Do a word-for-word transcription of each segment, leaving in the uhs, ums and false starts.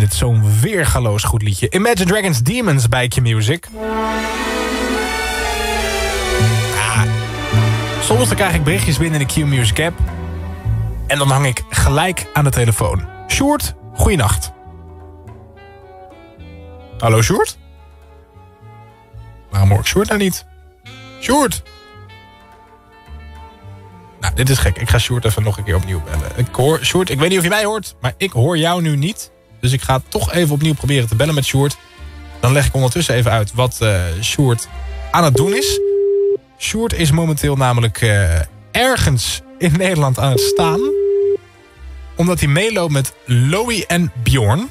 dit zo'n weergaloos goed liedje. Imagine Dragons Demons bij Q-Music. Ah, soms dan krijg ik berichtjes binnen in de Q-Music app. En dan hang ik gelijk aan de telefoon. Sjoerd, goeienacht. Hallo Sjoerd? Waarom hoor ik Sjoerd nou niet? Sjoerd! Nou, dit is gek. Ik ga Sjoerd even nog een keer opnieuw bellen. Ik hoor, Sjoerd, ik weet niet of je mij hoort, maar ik hoor jou nu niet. Dus ik ga toch even opnieuw proberen te bellen met Sjoerd. Dan leg ik ondertussen even uit wat uh, Sjoerd aan het doen is. Sjoerd is momenteel namelijk uh, ergens in Nederland aan het staan. Omdat hij meeloopt met Loï en Bjorn.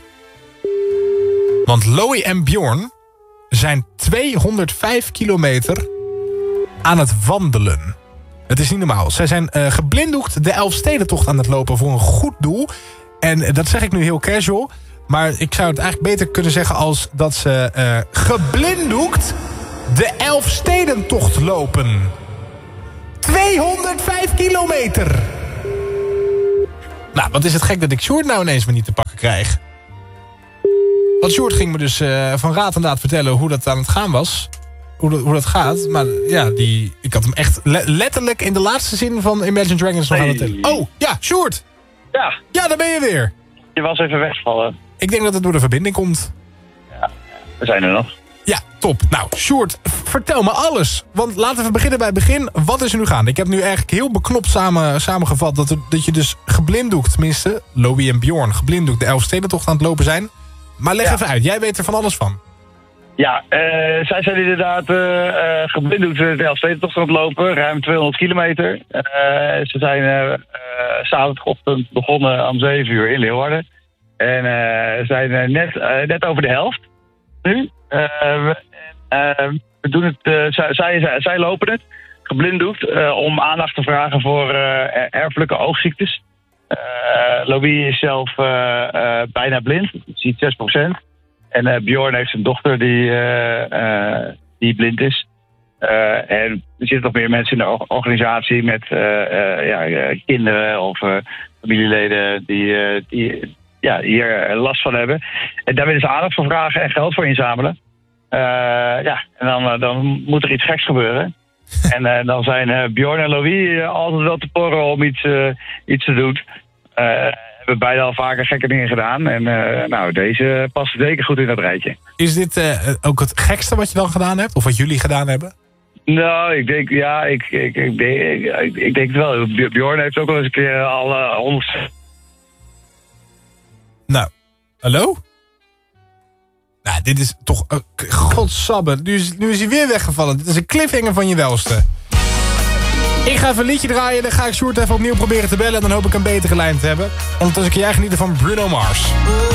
Want Loï en Bjorn zijn tweehonderdvijf kilometer aan het wandelen. Het is niet normaal. Zij zijn uh, geblinddoekt de Elfstedentocht aan het lopen voor een goed doel. En uh, dat zeg ik nu heel casual. Maar ik zou het eigenlijk beter kunnen zeggen als dat ze uh, geblinddoekt de Elfstedentocht lopen. tweehonderdvijf kilometer! Nou, wat is het gek dat ik Sjoerd nou ineens maar niet te pakken krijg. Want Sjoerd ging me dus uh, van raad en daad vertellen hoe dat aan het gaan was. Hoe dat, hoe dat gaat. Maar ja, die, ik had hem echt le- letterlijk in de laatste zin van Imagine Dragons nog aan het tellen. Oh, ja, Sjoerd. Ja. Ja, daar ben je weer. Je was even weggevallen. Ik denk dat het door de verbinding komt. Ja, we zijn er nog. Ja, top. Nou, Sjoerd, vertel me alles. Want laten we beginnen bij het begin. Wat is er nu gaande? Ik heb nu eigenlijk heel beknopt samen, samengevat... Dat, er, dat je dus geblinddoekt, tenminste... Loï en Bjorn geblinddoekt de Elfstedentocht aan het lopen zijn. Maar leg ja. even uit. Jij weet er van alles van. Ja, uh, zij zijn inderdaad uh, uh, geblinddoekt de Elfstedentocht aan het lopen. Ruim tweehonderd kilometer. Uh, ze zijn uh, uh, zaterdagochtend begonnen om zeven uur in Leeuwarden. En uh, zijn uh, net, uh, net over de helft nu. Uh, we, uh, we doen het, uh, zij, zij, zij lopen het, geblinddoekt, uh, om aandacht te vragen voor uh, erfelijke oogziektes. Uh, Loï is zelf uh, uh, bijna blind, ziet zes procent. En uh, Bjorn heeft een dochter die, uh, uh, die blind is. Uh, en er zitten nog meer mensen in de organisatie met uh, uh, ja, uh, kinderen of uh, familieleden die, uh, die ja, hier last van hebben. En daar willen ze aandacht voor vragen en geld voor inzamelen. Uh, ja, en dan, uh, dan moet er iets geks gebeuren. En uh, dan zijn uh, Bjorn en Loï uh, altijd wel te porren om iets, uh, iets te doen. Uh, hebben beide al vaker gekke dingen gedaan. En uh, nou, deze past zeker goed in dat rijtje. Is dit uh, ook het gekste wat je dan gedaan hebt? Of wat jullie gedaan hebben? Nou, ik denk, ja, ik, ik, ik, denk, ik, ik denk het wel. Bjorn heeft ook wel eens een keer al honderd... Uh, nou, hallo? Nou, dit is toch... Uh, godsabbe, nu is, nu is hij weer weggevallen. Dit is een cliffhanger van je welste. Ik ga even een liedje draaien. Dan ga ik Sjoerd even opnieuw proberen te bellen. En dan hoop ik een betere lijn te hebben. Ondertussen kun jij genieten van Bruno Mars.